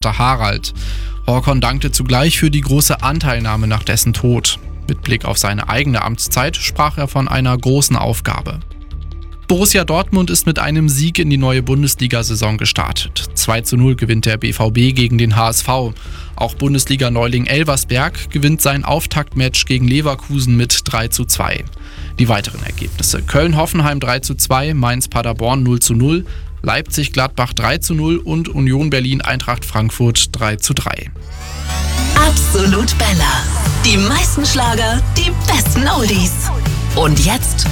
Vater Harald. Håkon dankte zugleich für die große Anteilnahme nach dessen Tod. Mit Blick auf seine eigene Amtszeit sprach er von einer großen Aufgabe. Borussia Dortmund ist mit einem Sieg in die neue Bundesliga-Saison gestartet. 2:0 gewinnt der BVB gegen den HSV. Auch Bundesliga-Neuling Elversberg gewinnt sein Auftaktmatch gegen Leverkusen mit 3:2. Die weiteren Ergebnisse: Köln-Hoffenheim 3:2, Mainz-Paderborn 0:0, Leipzig-Gladbach 3:0 und Union Berlin-Eintracht Frankfurt 3:3. Absolut Bella. Die meisten Schlager, die besten Oldies. Und jetzt